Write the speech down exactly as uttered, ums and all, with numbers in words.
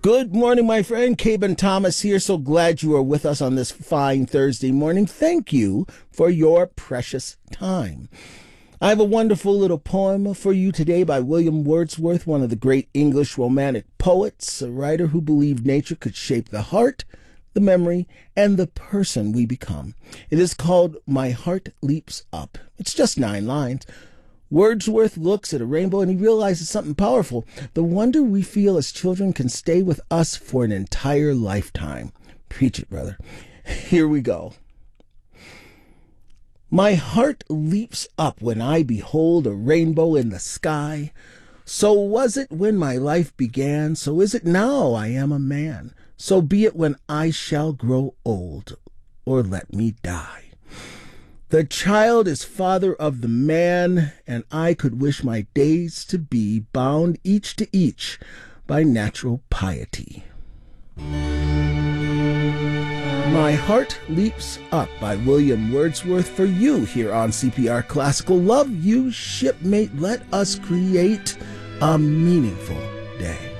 Good morning, my friend. Caben Thomas here. So glad you are with us on this fine Thursday morning. Thank you for your precious time. I have a wonderful little poem for you today by William Wordsworth, one of the great English romantic poets, a writer who believed nature could shape the heart, the memory, and the person we become. It is called My Heart Leaps Up. It's just nine lines. Wordsworth looks at a rainbow and he realizes something powerful. The wonder we feel as children can stay with us for an entire lifetime. Preach it, brother. Here we go. My heart leaps up when I behold a rainbow in the sky. So was it when my life began, so is it now I am a man. So be it when I shall grow old, or let me die. The child is father of the man, and I could wish my days to be bound each to each by natural piety. My Heart Leaps Up by William Wordsworth for you here on C P R Classical. Love you, shipmate. Let us create a meaningful day.